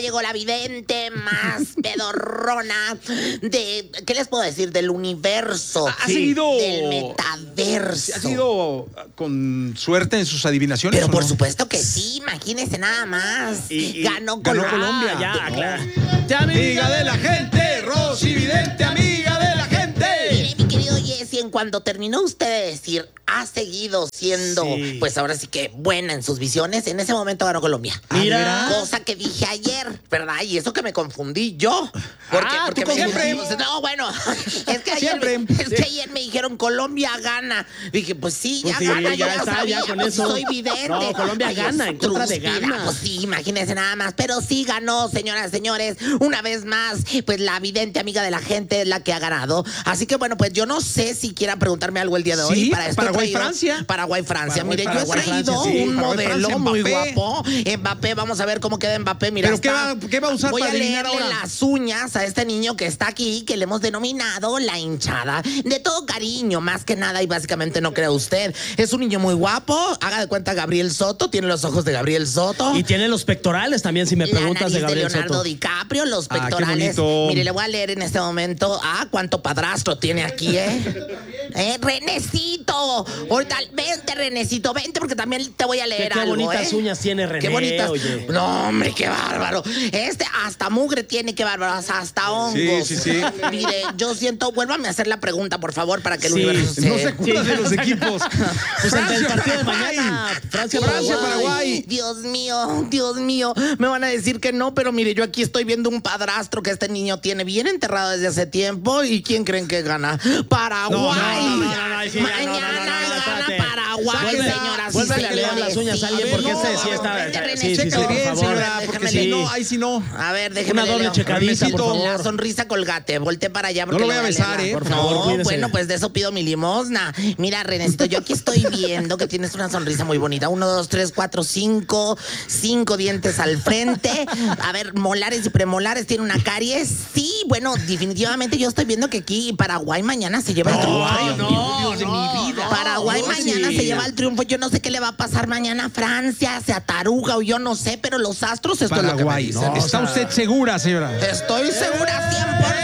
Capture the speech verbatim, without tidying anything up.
llegó la vidente más pedorrona de, ¿qué les puedo decir? Del universo. Ha sí. seguido... Del metaverso. ¿Ha sido con suerte en sus adivinaciones? Pero por no? supuesto que sí, imagínense nada más. Y, y ganó, ganó Colombia. Colombia. Ah, ya, claro. Te amiga de la gente, Rosy Vidente, amiga de la gente. Mire, mi querido Jessy, en cuanto terminó usted de decir, ha seguido siendo, sí. pues ahora sí que buena en sus visiones, en ese momento ganó Colombia. Mira. Cosa que dije ayer, ¿verdad? Y eso que me confundí yo. Porque, ah, porque me siempre. No, bueno, es que, ayer, es que ayer me dijeron Colombia gana. Dije, pues sí, pues ya sí, gana, ya yo está, sabía, ya con pues eso. soy vidente. No, Colombia Ay, gana, en contra de Ghana. Pues sí, imagínense nada más. Pero sí ganó, señoras y señores. Una vez más, pues la vidente amiga de la gente es la que ha ganado. Así que bueno, pues yo no sé si quieran preguntarme algo el día de hoy. Sí, para esto Paraguay, Francia. Paraguay, Francia. Paraguay, Mire, Paraguay, yo he traído Francia, sí. un Paraguay, modelo Francia, muy Mbappé. guapo. Mbappé, vamos a ver cómo queda Mbappé. Mira, ¿Pero está, qué, va, qué va a usar voy para a adivinar leerle ahora? las uñas a este niño que está aquí, que le hemos denominado la hinchada. De todo cariño, más que nada, y básicamente no crea usted. Es un niño muy guapo. Haga de cuenta Gabriel Soto. Tiene los ojos de Gabriel Soto. Y tiene los pectorales también, si me preguntas, la de Gabriel de Leonardo Soto. DiCaprio, los Ah, pectorales. qué bonito. Mire, le voy a leer en este momento. Ah, cuánto padrastro tiene aquí, ¿eh? ¿Eh? Renecito. Ahorita, vente, Renecito, vente porque también te voy a leer Qué, qué algo, bonitas ¿eh? uñas tiene René, Qué bonitas. oye. No, hombre, qué bárbaro. Este hasta mugre tiene, qué bárbaro. Hasta hongos. Sí, sí, sí. Mire, yo siento, vuélvame a hacer la pregunta, por favor, para que el Sí, universo se... No se acuerda Sí. de los equipos. Pues ante el Francia, partido de Paraguay. mañana, Francia, Francia, Paraguay. Paraguay. Dios mío, Dios mío, me van a decir que no, pero mire, yo aquí estoy viendo un padrastro que este niño tiene bien enterrado desde hace tiempo. ¿Y quién creen que gana? Paraguay. No, no, no, no, no, sí, ya, Mañana no, no, no, no, gana espérate. Paraguay, Vuelve- señoras y vuélvele a leer señores. las uñas a alguien, Sí, porque no, ese sí a ver, está- vente, René, sí, sí, Chécale por bien, favor. señora, porque Déjame si leer. no, ahí sí no. A ver, déjeme Una doble leo. checadita, por Renecito. La favor. sonrisa colgate, volteé para allá. No porque lo voy le a besar, leer ¿eh? la- Por favor, No, cuídese. bueno, pues de eso pido mi limosna. Mira, Renecito, yo aquí estoy viendo que tienes una sonrisa muy bonita. Uno, dos, tres, cuatro, cinco. Cinco dientes al frente. A ver, molares y premolares. Tiene una caries. Sí, bueno, definitivamente yo estoy viendo que aquí Paraguay mañana se lleva el triunfo. Ay, no, Dios de no, mi vida. Paraguay No, mañana sí. se lleva el triunfo. Yo no sé qué le va a pasar mañana a Francia, se ataruga o yo no sé, pero los astros esto Paraguay. es lo que me dicen. ¿Está usted segura, señora? Estoy segura cien